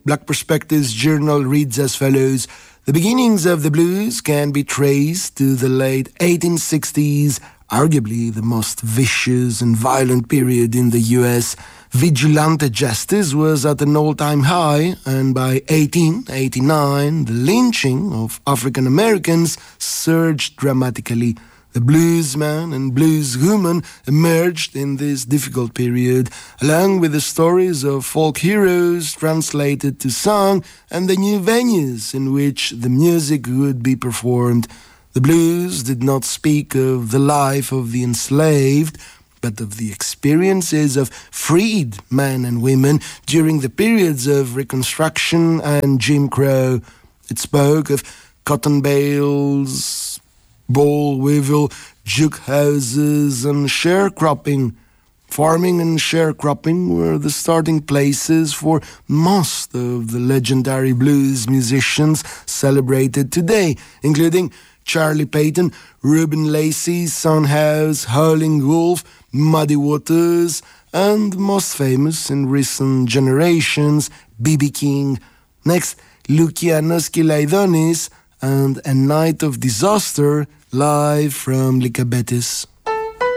Black Perspectives Journal reads as follows. The beginnings of the blues can be traced to the late 1860s, arguably the most vicious and violent period in the U.S. Vigilante justice was at an all-time high, and by 1889, the lynching of African Americans surged dramatically. The bluesman and blueswoman emerged in this difficult period, along with the stories of folk heroes translated to song and the new venues in which the music would be performed. The blues did not speak of the life of the enslaved, but of the experiences of freed men and women during the periods of Reconstruction and Jim Crow. It spoke of cotton bales, boll weevil, juke houses, and sharecropping. Farming and sharecropping were the starting places for most of the legendary blues musicians celebrated today, including Charlie Payton, Reuben Lacy, Son House, Howling Wolf, Muddy Waters, and most famous in recent generations, B.B. King. Next, Lukianos Kilaidonis and A Night of Disaster, live from Lycabettus.